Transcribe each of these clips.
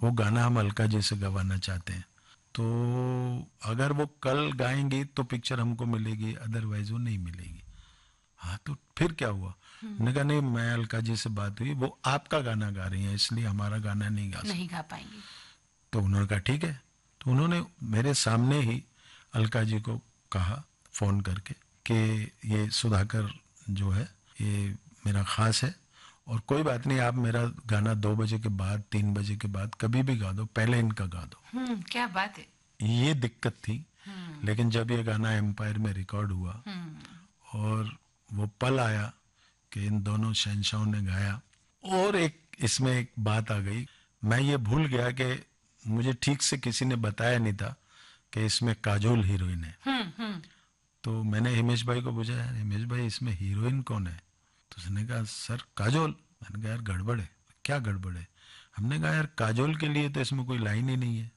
वो गाना हम अलका जी से गवाना चाहते हैं, तो अगर वो कल गाएंगी तो पिक्चर हमको मिलेगी, अदरवाइज वो नहीं मिलेगी। हाँ, तो फिर क्या हुआ? मैंने कहा नहीं, मैं अलका जी से बात हुई, वो आपका गाना गा रही हैं इसलिए हमारा गाना नहीं गा नहीं सकते। गा पाएंगी। तो उन्होंने कहा ठीक है। तो उन्होंने मेरे सामने ही अलका जी को कहा फ़ोन करके कि ये सुधाकर जो है ये मेरा ख़ास है, और कोई बात नहीं, आप मेरा गाना 2 बजे के बाद 3 बजे के बाद कभी भी गा दो, पहले इनका गा दो। क्या बात है। ये दिक्कत थी। लेकिन जब ये गाना एम्पायर में रिकॉर्ड हुआ और वो पल आया कि इन दोनों शहंशाहों ने गाया, और एक इसमें एक बात आ गई, मैं ये भूल गया कि मुझे ठीक से किसी ने बताया नहीं था कि इसमें काजोल हीरोइन है। तो मैंने हिमेश भाई को पूछा, यार हिमेश भाई इसमें हीरोइन कौन है? तो उसने कहा सर काजोल। मैंने कहा यार गड़बड़ है। क्या गड़बड़ है? हमने कहा यार काजोल के लिए तो इसमें कोई लाइन ही नहीं है।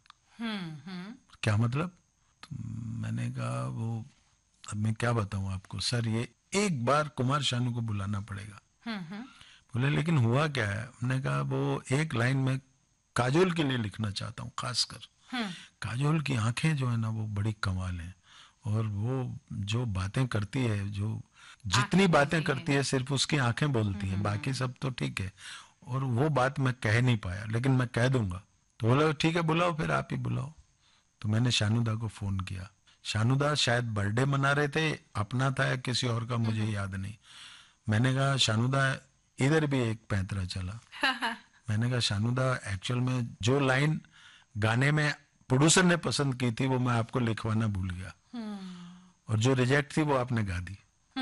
क्या मतलब? तो मैंने कहा वो, अब मैं क्या बताऊं आपको सर, ये एक बार कुमार शानू को बुलाना पड़ेगा। बोले लेकिन हुआ क्या है? हमने कहा वो एक लाइन में काजोल के लिए लिखना चाहता हूँ खासकर। काजोल की आंखें जो है ना वो बड़ी कमाल हैं, और वो जो बातें करती है, जो जितनी आंखें बातें बोलती करती हैं। है सिर्फ उसकी आंखें बोलती हैं, बाकी सब तो ठीक है। और वो बात मैं कह नहीं पाया, लेकिन मैं कह दूंगा। तो बोला ठीक है बुलाओ, फिर आप ही बुलाओ। तो मैंने शानुदा को फोन किया। शानुदा शायद बर्थडे मना रहे थे, अपना था या किसी और का मुझे याद नहीं। मैंने कहा शानुदा, इधर भी एक पैंतरा चला। मैंने कहा शानुदा, एक्चुअल में जो लाइन गाने में प्रोड्यूसर ने पसंद की थी वो मैं आपको लिखवाना भूल गया, और जो रिजेक्ट थी वो आपने गा दी,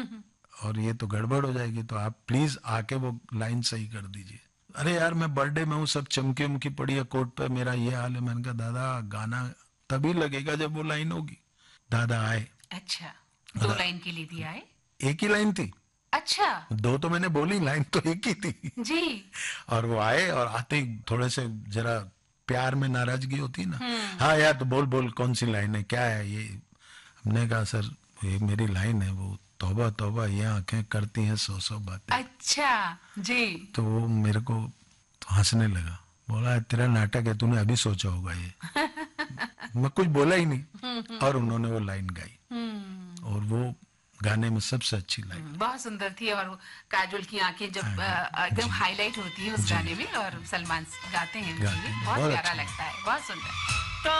और ये तो गड़बड़ हो जाएगी, तो आप प्लीज आके वो लाइन सही कर दीजिए। अरे यार मैं बर्थडे में हूँ, सब चमकी उमकी पड़ी है कोर्ट पे, मेरा ये हाल है। मैंने कहा दादा गाना तभी लगेगा जब वो लाइन होगी। दादा आए। अच्छा, 2 लाइन के लिए दिया है। एक ही लाइन थी, अच्छा। दो तो मैंने बोली, लाइन तो एक ही थी। जी। और वो आए, और आते ही थोड़े से जरा प्यार में नाराजगी होती है ना, हाँ यार तो बोल बोल कौन सी लाइन है, क्या है ये? हमने कहा सर ये मेरी लाइन है, वो तौबा तौबा ये आंखें करती हैं 100 100 बातें। अच्छा। जी। तो वो मेरे को तो हंसने लगा, बोला तेरा नाटक है, तूने अभी सोचा होगा ये। मैं कुछ बोला ही नहीं, और उन्होंने वो लाइन गाई, और वो गाने में सबसे अच्छी लाइन। बहुत सुंदर थी, और काजोल की आंखें जब एकदम जी हाईलाइट होती है उस जी गाने में, और सलमान गाते हैं गाते उसमें, हैं, बहुत बहुत प्यारा अच्छा। लगता है, बहुत सुंदर।